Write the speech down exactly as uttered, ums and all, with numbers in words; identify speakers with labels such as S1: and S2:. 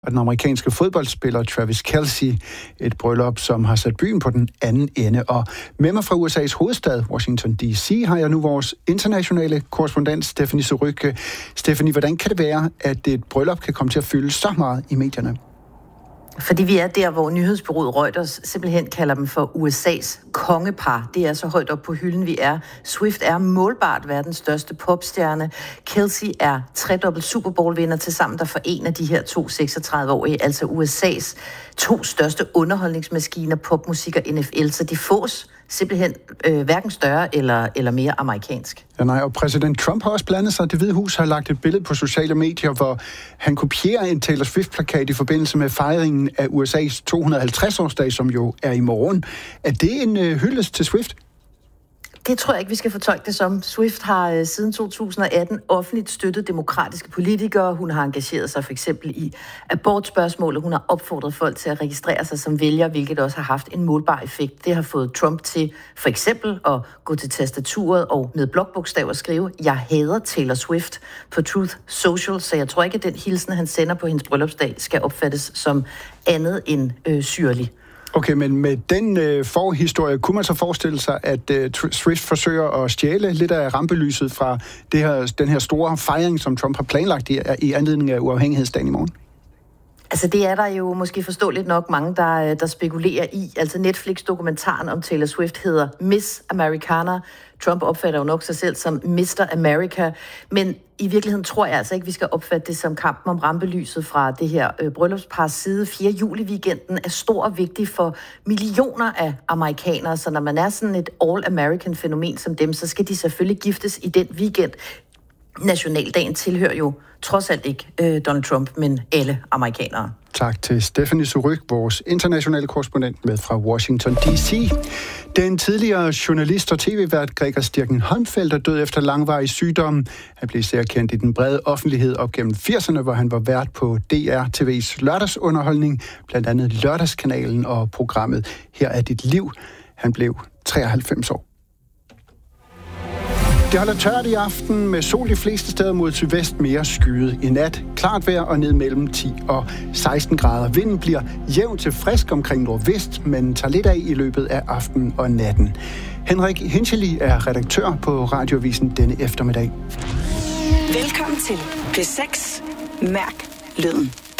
S1: og den amerikanske fodboldspiller Travis Kelce, et bryllup, som har sat byen på den anden ende. Og med mig fra U S A's hovedstad, Washington D C, har jeg nu vores internationale korrespondent, Stephanie Surrugue. Stephanie, hvordan kan det være, at et bryllup kan komme til at fylde så meget i medierne?
S2: Fordi vi er der, hvor nyhedsbureauet Reuters simpelthen kalder dem for U S A's kongepar. Det er så højt op på hylden, vi er. Swift er målbart verdens største popstjerne. Kelce er tredobbelt Super Bowl-vinder til sammen, der forener de her to seksogtredive-årige, altså U S A's to største underholdningsmaskiner, popmusik og N F L. Så de fås simpelthen øh, hverken større eller, eller mere amerikansk.
S1: Ja, nej, og præsident Trump har også blandet sig. Det Hvide Hus har lagt et billede på sociale medier, hvor han kopierer en Taylor Swift-plakat i forbindelse med fejringen af U S A's to hundrede og halvtreds-årsdag, som jo er i morgen. Er det en øh, hyldest til Swift?
S2: Det tror jeg ikke, vi skal fortolke det som. Swift har øh, siden to tusind og atten offentligt støttet demokratiske politikere. Hun har engageret sig for eksempel i abortspørgsmålet. Hun har opfordret folk til at registrere sig som vælger, hvilket også har haft en målbar effekt. Det har fået Trump til for eksempel at gå til tastaturet og med blokbogstaver skrive, jeg hader Taylor Swift på Truth Social, så jeg tror ikke, at den hilsen, han sender på hendes bryllupsdag, skal opfattes som andet end øh, syrlig.
S1: Okay, men med den øh, forhistorie, kunne man så forestille sig, at øh, Swift forsøger at stjæle lidt af rampelyset fra det her, den her store fejring, som Trump har planlagt i, i anledning af uafhængighedsdagen i morgen?
S2: Altså det er der jo måske forståeligt nok mange, der, der spekulerer i. Altså Netflix-dokumentaren om Taylor Swift hedder Miss Americana. Trump opfatter jo nok sig selv som mister America, men i virkeligheden tror jeg altså ikke, vi skal opfatte det som kampen om rampelyset fra det her øh, bryllupspars side. fjerde juli-weekenden er stor og vigtig for millioner af amerikanere, så når man er sådan et all-American-fænomen som dem, så skal de selvfølgelig giftes i den weekend. Nationaldagen tilhører jo trods alt ikke øh, Donald Trump, men alle amerikanere.
S1: Tak til Stephanie Surrugue, vores internationale korrespondent med fra Washington D C. Den tidligere journalist og tv-vært Gregers Stirking-Holmfeldt er død efter langvarig sygdom. Han blev især kendt i den brede offentlighed op gennem firserne, hvor han var vært på D R T V's lørdagsunderholdning, blandt andet Lørdagskanalen og programmet Her er dit liv. Han blev treoghalvfems år. Det holder tørt i aften med sol de fleste steder mod sydvest, mere skyet i nat. Klart vejr og ned mellem ti og seksten grader. Vinden bliver jævn til frisk omkring nordvest, men tager lidt af i løbet af aftenen og natten. Henrik Hinchely er redaktør på Radioavisen denne eftermiddag.
S3: Velkommen til P seks. Mærk lyden.